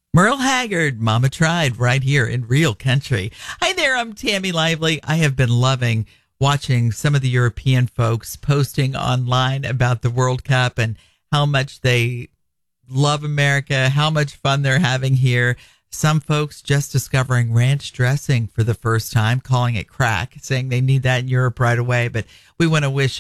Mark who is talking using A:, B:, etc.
A: Merle Haggard, Mama Tried, right here in Real Country. Hi there, I'm Tammy Lively. I have been loving watching some of the European folks posting online about the World Cup and how much they love America, how much fun they're having here. Some folks just discovering ranch dressing for the first time, calling it crack, saying they need that in Europe right away. But we want to wish